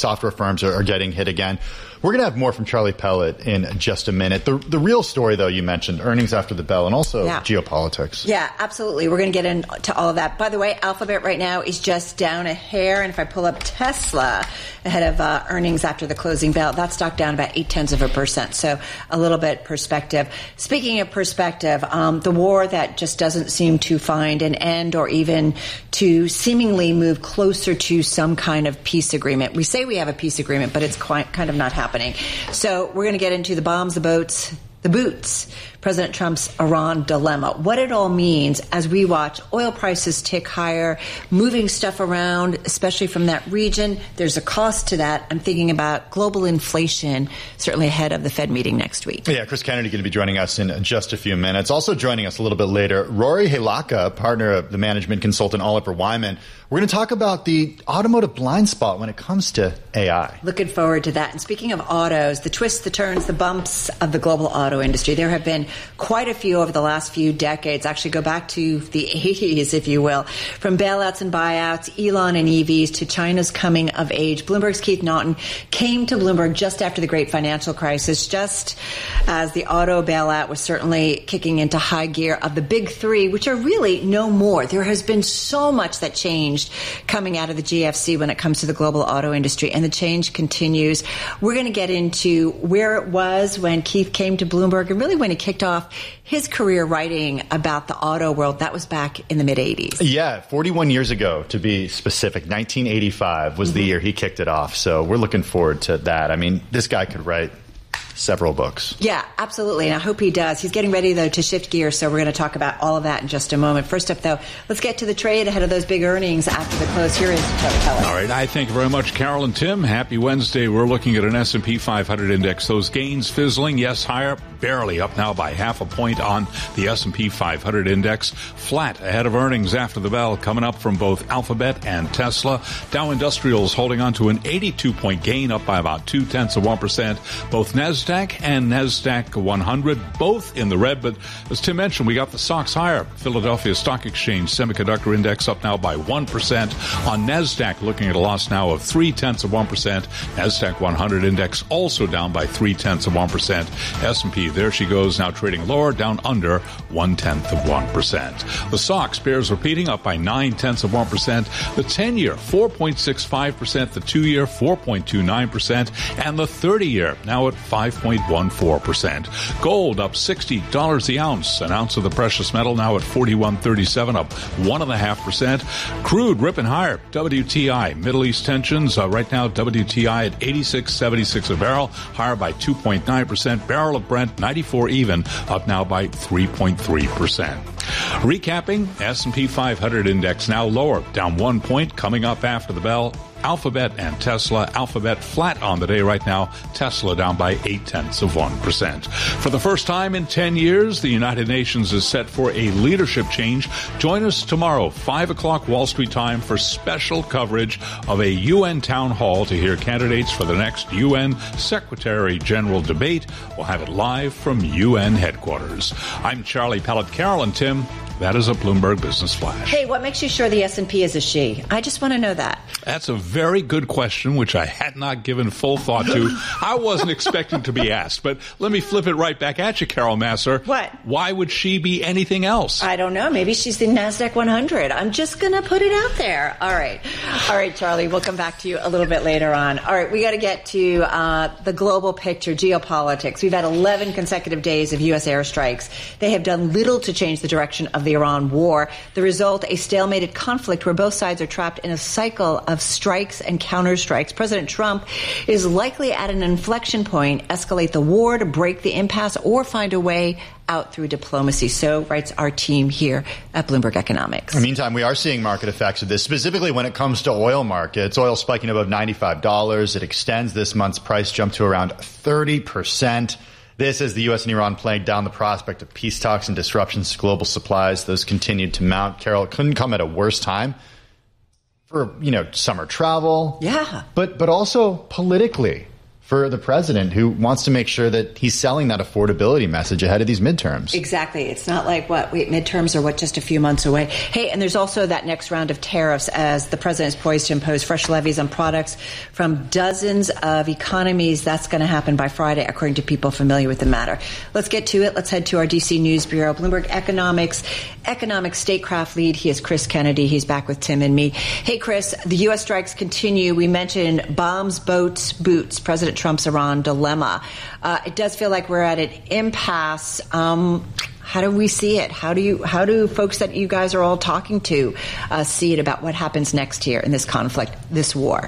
software firms are getting hit again. We're going to have more from Charlie Pellet in just a minute. The real story, though, you mentioned earnings after the bell and also geopolitics. Yeah, absolutely. We're going to get into all of that. By the way, Alphabet right now is just down a hair. And if I pull up Tesla ahead of earnings after the closing bell, that stock down about 0.8%. So a little bit perspective. Speaking of perspective, the war that just doesn't seem to find an end or even to seemingly move closer to some kind of peace agreement. We say we have a peace agreement, but it's kind of not happening. So we're going to get into the bombs, the boats, the boots, President Trump's Iran dilemma, what it all means as we watch oil prices tick higher, moving stuff around, especially from that region. There's a cost to that. I'm thinking about global inflation, certainly ahead of the Fed meeting next week. Yeah, Chris Kennedy going to be joining us in just a few minutes. Also joining us a little bit later, Rory Halaka, partner of the management consultant Oliver Wyman. We're going to talk about the automotive blind spot when it comes to AI. Looking forward to that. And speaking of autos, the twists, the turns, the bumps of the global auto industry, there have been quite a few over the last few decades. Actually, go back to the 80s, if you will. From bailouts and buyouts, Elon and EVs, to China's coming of age. Bloomberg's Keith Naughton came to Bloomberg just after the great financial crisis, just as the auto bailout was certainly kicking into high gear of the big three, which are really no more. There has been so much that changed coming out of the GFC when it comes to the global auto industry, and the change continues. We're going to get into where it was when Keith came to Bloomberg and really when he kicked off his career writing about the auto world. That was back in the mid-'80s. Yeah, 41 years ago, to be specific. 1985 was the year he kicked it off. So we're looking forward to that. I mean, this guy could write several books. Yeah, absolutely. And I hope he does. He's getting ready, though, to shift gears. So we're going to talk about all of that in just a moment. First up, though, let's get to the trade ahead of those big earnings after the close. Here is Charlie Pellet. All right. I thank you very much, Carol and Tim. Happy Wednesday. We're looking at an S&P 500 index. Those gains fizzling. Yes, higher. Barely up now by 0.5 point on the S&P 500 index. Flat ahead of earnings after the bell, coming up from both Alphabet and Tesla. Dow Industrials holding on to an 82-point gain, up by about 0.2%. Both NASDAQ and NASDAQ 100, both in the red. But as Tim mentioned, we got the stocks higher. Philadelphia Stock Exchange Semiconductor Index up now by 1%. On NASDAQ, looking at a loss now of 0.3%. NASDAQ 100 Index also down by 0.3%. S&P, there she goes, now trading lower, down under 0.1%. The SOX bears repeating, up by 0.9%. The 10-year, 4.65%. The 2-year, 4.29%. And the 30-year, now at 5.14%. Gold up $60 the ounce. An ounce of the precious metal now at $41.37, up 1.5%. Crude ripping higher. WTI, Middle East tensions. Right now, WTI at $86.76 a barrel, higher by 2.9%. Barrel of Brent, 94 even, up now by 3.3%. Recapping, S&P 500 index now lower, down 1 point, coming up after the bell. Alphabet and Tesla. Alphabet flat on the day right now. Tesla down by 0.8%. For the first time in 10 years, the United Nations is set for a leadership change. Join us tomorrow, 5 o'clock Wall Street time, for special coverage of a UN town hall to hear candidates for the next UN Secretary General debate. We'll have it live from UN headquarters. I'm Charlie Pellet. Carol and Tim, that is a Bloomberg Business Flash. Hey, what makes you sure the S&P is a she? I just want to know that. That's a very good question, which I had not given full thought to. I wasn't expecting to be asked, but let me flip it right back at you, Carol Massar. What? Why would she be anything else? I don't know. Maybe she's the NASDAQ 100. I'm just going to put it out there. All right, Charlie, we'll come back to you a little bit later on. All right, we got to get to the global picture, geopolitics. We've had 11 consecutive days of U.S. airstrikes. They have done little to change the direction of the Iran war. The result, a stalemated conflict where both sides are trapped in a cycle of strikes and counterstrikes. President Trump is likely at an inflection point, escalate the war to break the impasse or find a way out through diplomacy. So writes our team here at Bloomberg Economics. In the meantime, we are seeing market effects of this, specifically when it comes to oil markets. Oil spiking above $95. It extends this month's price jump to around 30%. This as the U.S. and Iran playing down the prospect of peace talks and disruptions to global supplies. Those continued to mount. Carol, it couldn't come at a worse time for, summer travel. Yeah. But also politically for the president who wants to make sure that he's selling that affordability message ahead of these midterms. Exactly. It's not like, midterms are just a few months away. Hey, and there's also that next round of tariffs as the president is poised to impose fresh levies on products from dozens of economies. That's going to happen by Friday, according to people familiar with the matter. Let's get to it. Let's head to our D.C. News Bureau. Bloomberg economic statecraft lead. He is Chris Kennedy. He's back with Tim and me. Hey, Chris, the U.S. strikes continue. We mentioned bombs, boats, boots, President Trump's Iran dilemma. It does feel like we're at an impasse. How do we see it? How do folks that you guys are all talking to see it about what happens next here in this conflict, this war?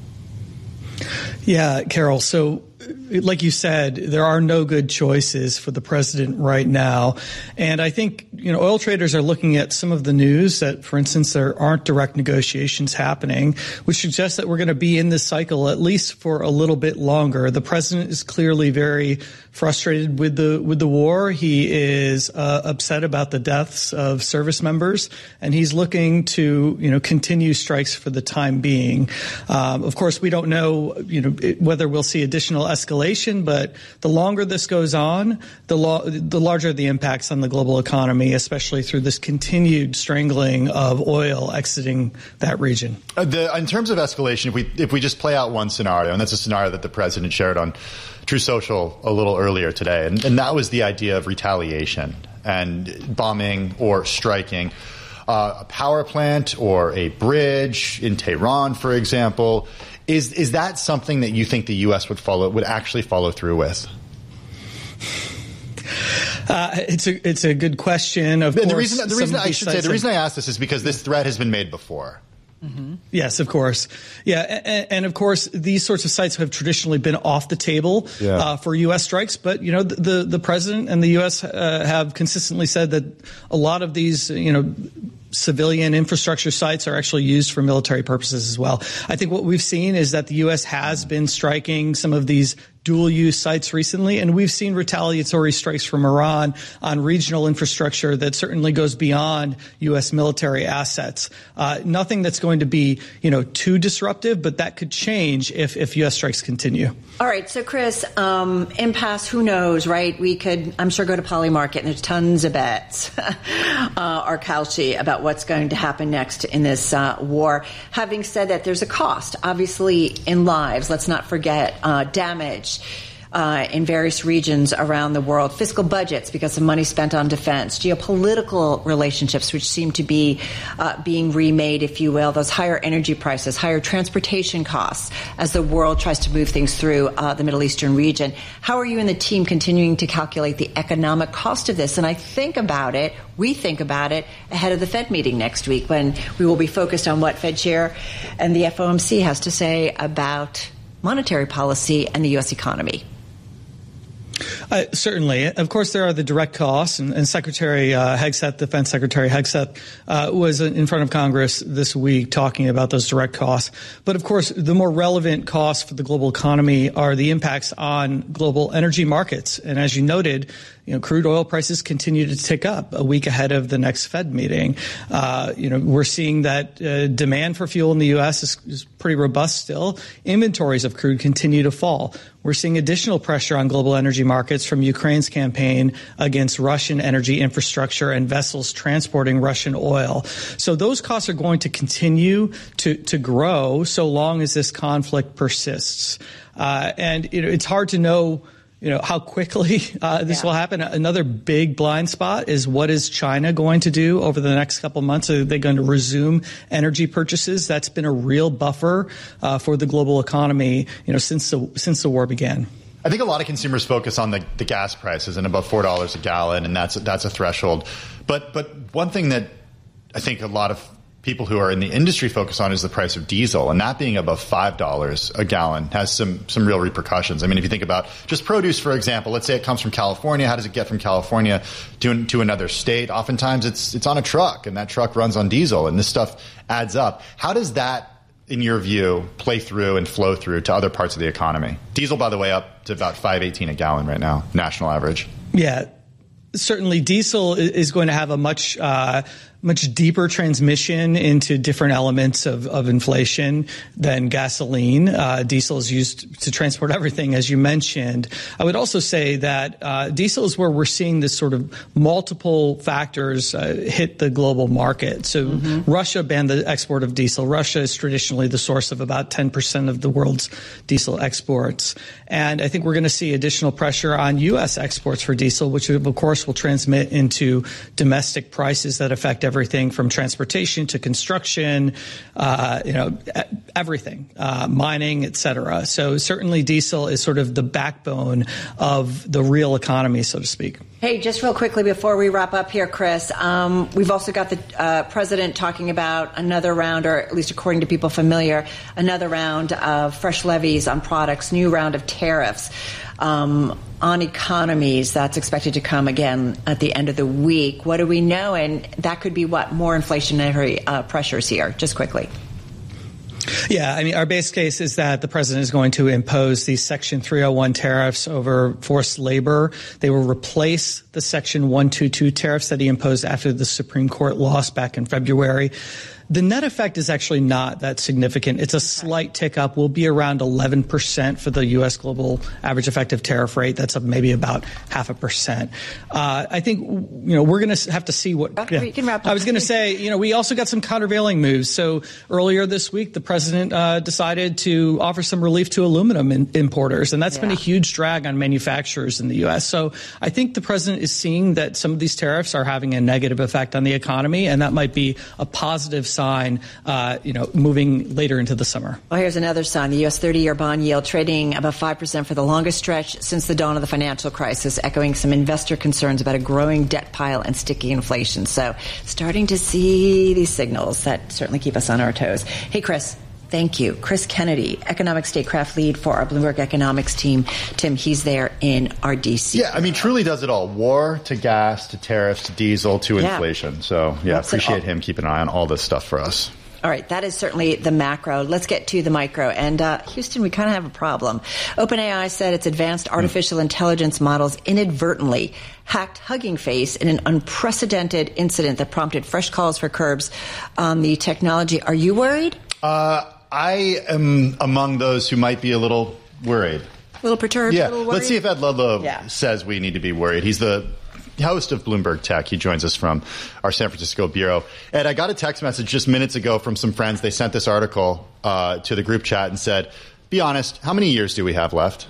Yeah, Carol. So, like you said, there are no good choices for the president right now. And I think, oil traders are looking at some of the news that, for instance, there aren't direct negotiations happening, which suggests that we're going to be in this cycle at least for a little bit longer. The president is clearly very frustrated with the war. He is upset about the deaths of service members, and he's looking to, continue strikes for the time being. Of course, we don't know, whether we'll see additional escalation, but the longer this goes on, the larger the impacts on the global economy, especially through this continued strangling of oil exiting that region. In terms of escalation, if we just play out one scenario, and that's a scenario that the president shared on Truth Social a little earlier today, and that was the idea of retaliation and bombing or striking a power plant or a bridge in Tehran, for example. Is that something that you think the U.S. would actually follow through with? It's a good question. Of course, the reason I ask this is because this threat has been made before. Mm-hmm. Yes, of course. Yeah. And of course, these sorts of sites have traditionally been off the table for U.S. strikes. But, the president and the U.S. have consistently said that a lot of these, civilian infrastructure sites are actually used for military purposes as well. I think what we've seen is that the U.S. has been striking some of these dual-use sites recently, and we've seen retaliatory strikes from Iran on regional infrastructure that certainly goes beyond U.S. military assets. Nothing that's going to be, too disruptive, but that could change if U.S. strikes continue. All right. So, Chris, impasse, who knows, right? We could, I'm sure, go to Polymarket, and there's tons of bets are Kalshi about what's going to happen next in this war. Having said that, there's a cost, obviously, in lives. Let's not forget damage in various regions around the world, fiscal budgets because of money spent on defense, geopolitical relationships, which seem to be being remade, if you will, those higher energy prices, higher transportation costs as the world tries to move things through the Middle Eastern region. How are you and the team continuing to calculate the economic cost of this? And we think about it ahead of the Fed meeting next week when we will be focused on what Fed Chair and the FOMC has to say about monetary policy and the U.S. economy. Certainly. Of course, there are the direct costs, and Secretary Hegseth, Defense Secretary Hegseth, was in front of Congress this week talking about those direct costs. But of course, the more relevant costs for the global economy are the impacts on global energy markets. And as you noted, crude oil prices continue to tick up a week ahead of the next Fed meeting. We're seeing that demand for fuel in the U.S. is pretty robust still. Inventories of crude continue to fall. We're seeing additional pressure on global energy markets from Ukraine's campaign against Russian energy infrastructure and vessels transporting Russian oil. So those costs are going to continue to grow so long as this conflict persists. And it's hard to know how quickly this will happen. Another big blind spot is what is China going to do over the next couple months? Are they going to resume energy purchases? That's been a real buffer for the global economy, since the war began. I think a lot of consumers focus on the gas prices and above $4 a gallon, and that's a threshold. But one thing that I think a lot of people who are in the industry focus on is the price of diesel, and that being above $5 a gallon has some real repercussions. I mean, if you think about just produce, for example, let's say it comes from California. How does it get from California to another state? Oftentimes it's on a truck, and that truck runs on diesel, and this stuff adds up. How does that, in your view, play through and flow through to other parts of the economy? Diesel, by the way, up to about $5.18 a gallon right now, national average. Yeah. Certainly, diesel is going to have a much much deeper transmission into different elements of inflation than gasoline. Diesel is used to transport everything, as you mentioned. I would also say that diesel is where we're seeing this sort of multiple factors hit the global market. So Russia banned the export of diesel. Russia is traditionally the source of about 10% of the world's diesel exports. And I think we're going to see additional pressure on U.S. exports for diesel, which of course will transmit into domestic prices that affect everything from transportation to construction, everything, mining, et cetera. So certainly diesel is sort of the backbone of the real economy, so to speak. Hey, just real quickly before we wrap up here, Chris, we've also got the president talking about another round, or at least according to people familiar, another round of fresh levies on products, new round of tariffs on economies that's expected to come again at the end of the week. What do we know? And that could be what? More inflationary pressures here, just quickly. Yeah, I mean, our base case is that the president is going to impose these Section 301 tariffs over forced labor. They will replace the Section 122 tariffs that he imposed after the Supreme Court loss back in February. The net effect is actually not that significant. It's a slight tick up. We'll be around 11% for the U.S. global average effective tariff rate. That's up maybe about 0.5%. I think, we're going to have to see what. We can wrap up. I was going to say, we also got some countervailing moves. So earlier this week, the president decided to offer some relief to aluminum importers, and that's been a huge drag on manufacturers in the U.S. So I think the president is seeing that some of these tariffs are having a negative effect on the economy, and that might be a positive sign, moving later into the summer. Well, here's another sign. The U.S. 30-year bond yield trading about 5% for the longest stretch since the dawn of the financial crisis, echoing some investor concerns about a growing debt pile and sticky inflation. So starting to see these signals that certainly keep us on our toes. Hey, Chris. Thank you. Chris Kennedy, Economic Statecraft Lead for our Bloomberg Economics team. Tim, he's there in our D.C. Yeah, I mean, truly does it all. War to gas to tariffs to diesel to inflation. So, appreciate him keeping an eye on all this stuff for us. All right, that is certainly the macro. Let's get to the micro. And Houston, we kind of have a problem. OpenAI said its advanced artificial intelligence models inadvertently hacked Hugging Face in an unprecedented incident that prompted fresh calls for curbs on the technology. Are you worried? I am among those who might be a little worried. A little perturbed? Yeah. A little worried? Let's see if Ed Ludlow says we need to be worried. He's the host of Bloomberg Tech. He joins us from our San Francisco bureau. Ed, I got a text message just minutes ago from some friends. They sent this article to the group chat and said, be honest, how many years do we have left?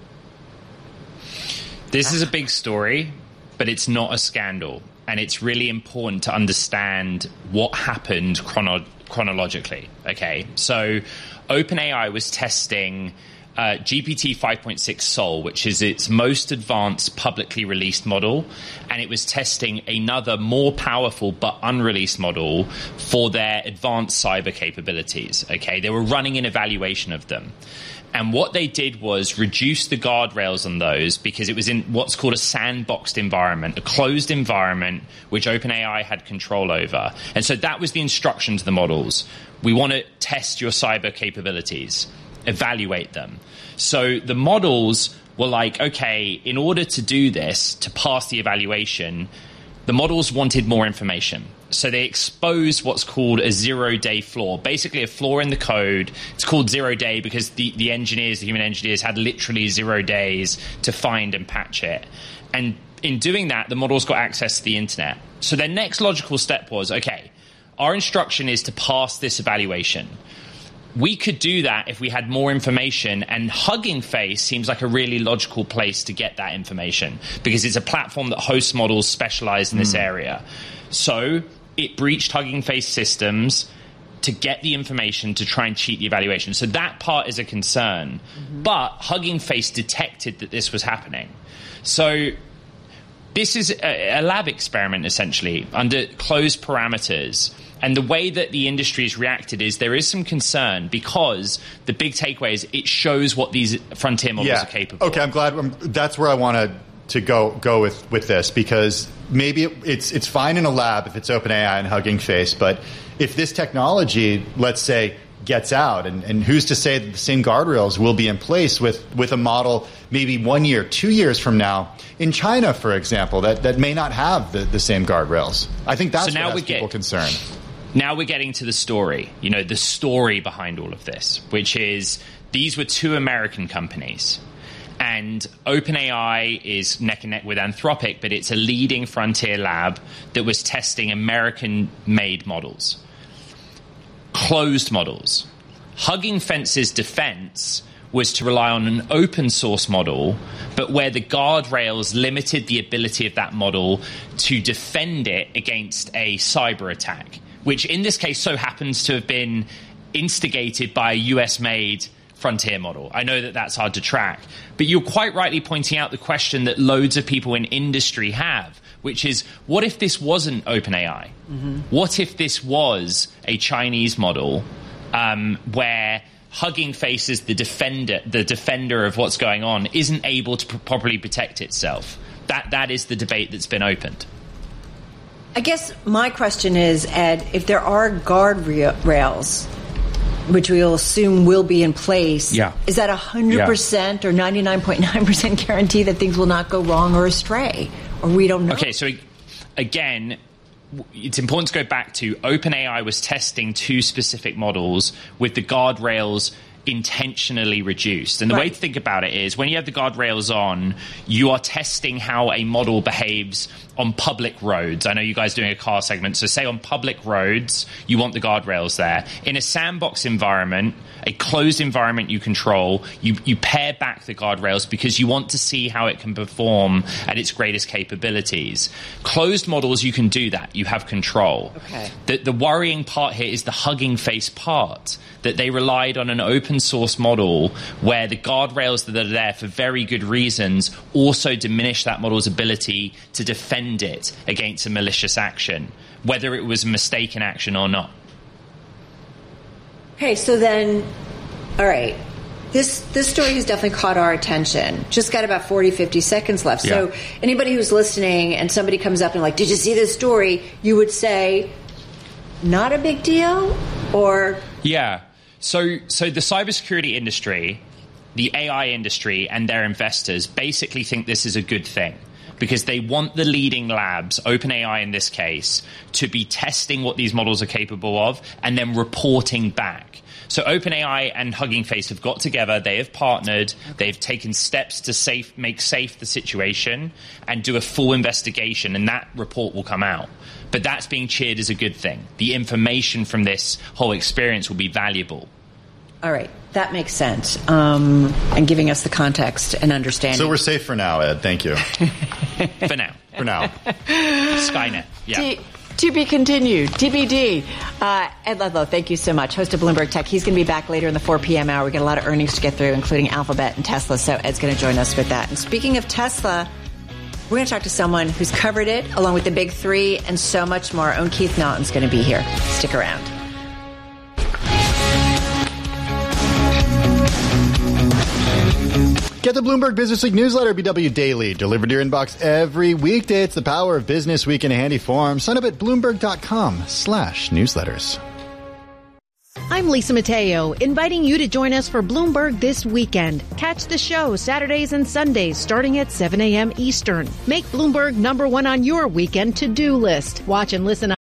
This is a big story, but it's not a scandal. And it's really important to understand what happened chronologically. Okay, so OpenAI was testing GPT 5.6 Sol, which is its most advanced publicly released model, and it was testing another more powerful but unreleased model for their advanced cyber capabilities. Okay, they were running an evaluation of them. And what they did was reduce the guardrails on those because it was in what's called a sandboxed environment, a closed environment which OpenAI had control over. And so that was the instruction to the models. We want to test your cyber capabilities, evaluate them. So the models were like, okay, in order to do this, to pass the evaluation, the models wanted more information. So they exposed what's called a zero-day flaw, basically a flaw in the code. It's called zero-day because the engineers, the human engineers, had literally 0 days to find and patch it. And in doing that, the models got access to the internet. So their next logical step was, okay, our instruction is to pass this evaluation. We could do that if we had more information, and Hugging Face seems like a really logical place to get that information because it's a platform that hosts models specialized in this area. So it breached Hugging Face systems to get the information to try and cheat the evaluation. So that part is a concern. But Hugging Face detected that this was happening. So this is a lab experiment, essentially, under closed parameters. And the way that the industry has reacted is there is some concern because the big takeaway is it shows what these frontier models are capable of. Okay, I'm glad. That's where I wanted to go with this, because maybe it's fine in a lab if it's OpenAI and Hugging Face, but if this technology, let's say, gets out. And who's to say that the same guardrails will be in place with a model maybe 1 year, 2 years from now in China, for example, that may not have the same guardrails. I think that's what has people concerned. Now we're getting to the story, the story behind all of this, which is these were two American companies. And OpenAI is neck and neck with Anthropic, but it's a leading frontier lab that was testing American-made models. Closed models. Hugging Fence's defense was to rely on an open source model, but where the guardrails limited the ability of that model to defend it against a cyber attack, which in this case so happens to have been instigated by a US-made frontier model. I know that that's hard to track, but you're quite rightly pointing out the question that loads of people in industry have, which is, what if this wasn't OpenAI? Mm-hmm. What if this was a Chinese model where Hugging Face is the defender of what's going on, isn't able to properly protect itself? That is the debate that's been opened. I guess my question is, Ed, if there are guardrails, which we'll assume will be in place, is that 100% or 99.9% guarantee that things will not go wrong or astray? Or we don't know? Okay, so again, it's important to go back to OpenAI was testing two specific models with the guardrails intentionally reduced. And the way to think about it is, when you have the guardrails on, you are testing how a model behaves on public roads. I know you guys are doing a car segment, so say on public roads, you want the guardrails there. In a sandbox environment, a closed environment you control, you pare back the guardrails because you want to see how it can perform at its greatest capabilities. Closed models, you can do that. You have control. Okay. The worrying part here is the Hugging Face part, that they relied on an open source model where the guardrails that are there for very good reasons also diminish that model's ability to defend it against a malicious action, whether it was a mistaken action or not. Okay, so then, all right, this story has definitely caught our attention. Just got about 40, 50 seconds left. Yeah. So anybody who's listening and somebody comes up and like, did you see this story? You would say, not a big deal? Or... Yeah. So the cybersecurity industry, the AI industry, and their investors basically think this is a good thing because they want the leading labs, OpenAI in this case, to be testing what these models are capable of and then reporting back. So OpenAI and Hugging Face have got together, they have partnered, they've taken steps to make safe the situation and do a full investigation, and that report will come out. But that's being cheered as a good thing. The information from this whole experience will be valuable. All right. That makes sense. And giving us the context and understanding. So we're safe for now, Ed. Thank you. For now. For now. Skynet. Yeah. To be continued. TBD. Ed Ludlow, thank you so much. Host of Bloomberg Tech. He's going to be back later in the 4 p.m. hour. We got a lot of earnings to get through, including Alphabet and Tesla. So Ed's going to join us with that. And speaking of Tesla, we're going to talk to someone who's covered it, along with the big three, and so much more. Our own Keith Naughton's going to be here. Stick around. Get the Bloomberg Business Week newsletter, BW Daily, delivered to your inbox every weekday. It's the power of Business Week in a handy form. Sign up at Bloomberg.com/newsletters. I'm Lisa Mateo, inviting you to join us for Bloomberg This Weekend. Catch the show Saturdays and Sundays starting at 7 a.m. Eastern. Make Bloomberg #1 on your weekend to-do list. Watch and listen